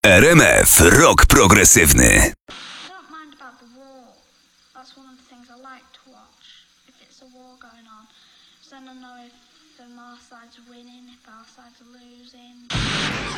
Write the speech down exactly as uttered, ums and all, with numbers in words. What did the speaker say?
R M F Rock Progresywny. I don't mind about the war. That's one of the things I like to watch. If it's a war going on, so then I know if the our side's winning, if our side's losing.